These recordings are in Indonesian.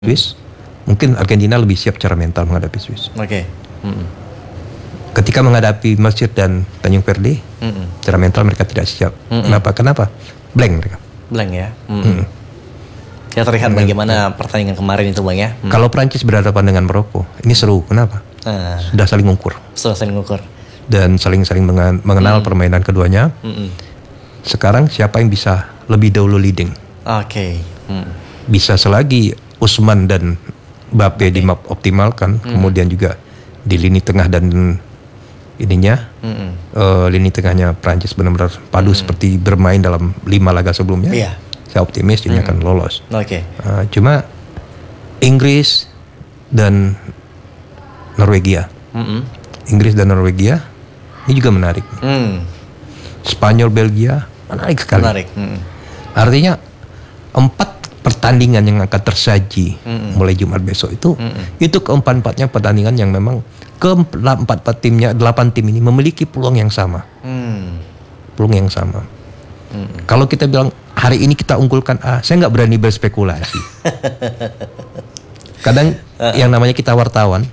Swiss, mungkin Argentina lebih siap secara mental menghadapi Swiss. Oke. Ketika menghadapi Mesir dan Tanjung Verde, secara mental mereka tidak siap. Kenapa? Blank mereka. Blank ya. Ya terlihat bagaimana pertandingan kemarin itu Bang ya. Kalau Prancis berhadapan dengan Maroko, ini seru. Kenapa? Sudah saling mengukur. Dan saling mengenal permainan keduanya. Sekarang siapa yang bisa lebih dahulu leading? Oke. Bisa selagi Usman dan Mbappe dioptimalkan, kemudian juga di lini tengah dan ininya lini tengahnya Prancis benar-benar padu seperti bermain dalam 5 laga sebelumnya. Saya optimis ini akan lolos. Cuma Inggris dan Norwegia, Inggris dan Norwegia ini juga menarik. Spanyol Belgia menarik sekali. Artinya 4 pertandingan yang akan tersaji mulai Jumat besok itu keempat-empatnya pertandingan yang memang keempat timnya 8 tim ini memiliki peluang yang sama. Peluang yang sama. Kalau kita bilang hari ini kita unggulkan A, saya nggak berani berspekulasi. Kadang yang namanya kita wartawan.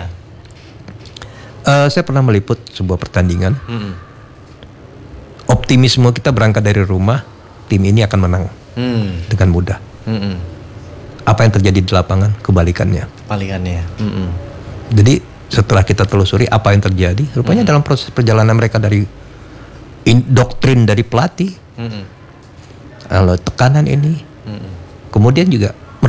Saya pernah meliput sebuah pertandingan. Optimisme kita berangkat dari rumah, tim ini akan menang dengan mudah. Apa yang terjadi di lapangan kebalikannya. Jadi setelah kita telusuri apa yang terjadi, rupanya dalam proses perjalanan mereka dari doktrin dari pelatih, lalu tekanan ini, kemudian juga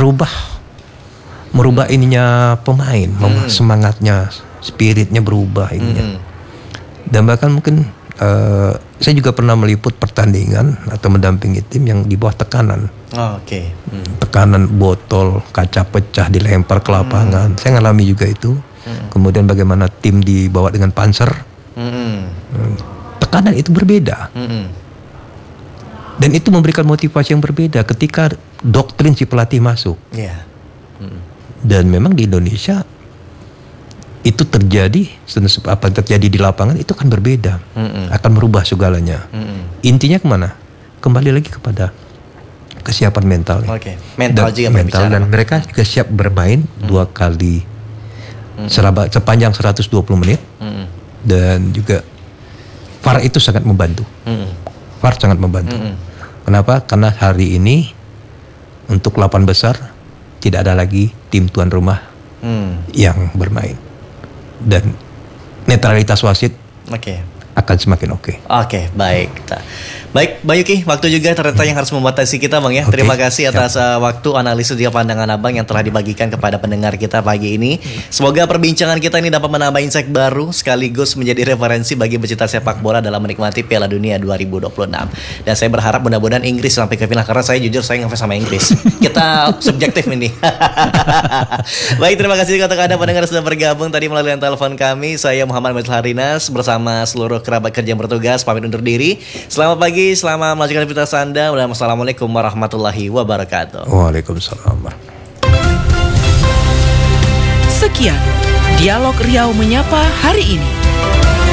merubah ininya pemain, semangatnya, spiritnya berubah ininya. Dan bahkan mungkin saya juga pernah meliput pertandingan atau mendampingi tim yang di bawah tekanan. Tekanan botol, kaca pecah dilempar ke lapangan. Saya ngalami juga itu. Kemudian bagaimana tim dibawa dengan panser. Tekanan itu berbeda. Dan itu memberikan motivasi yang berbeda ketika doktrin si pelatih masuk. Dan memang di Indonesia itu terjadi, apa yang terjadi di lapangan itu akan berbeda, akan merubah segalanya. Intinya kemana? Kembali lagi kepada kesiapan mental. Mental dan mereka juga siap bermain 2 kali sepanjang 120 menit. Dan juga VAR itu sangat membantu. VAR sangat membantu. Kenapa? Karena hari ini untuk 8 besar tidak ada lagi tim tuan rumah yang bermain. Dan netralitas wasit akan semakin oke. Baik. Baik, Bang Yuki, waktu juga ternyata yang harus membatasi kita Bang ya. Terima kasih atas waktu, analisis juga pandangan Abang yang telah dibagikan kepada pendengar kita pagi ini. Semoga perbincangan kita ini dapat menambah insight baru sekaligus menjadi referensi bagi pecinta sepak bola dalam menikmati Piala Dunia 2026. Dan saya berharap mudah-mudahan Inggris sampai ke final, karena saya jujur saya ngefans sama Inggris. Kita subjektif ini. Baik, terima kasih untuk Anda pendengar sudah bergabung tadi melalui telepon kami. Saya Muhammad Metul Harinas bersama seluruh kerabat kerja yang bertugas pamit undur diri. Selamat pagi, selamat melanjutkan aktivitas Anda. Wassalamualaikum warahmatullahi wabarakatuh. Waalaikumsalam. Sekian Dialog Riau Menyapa hari ini.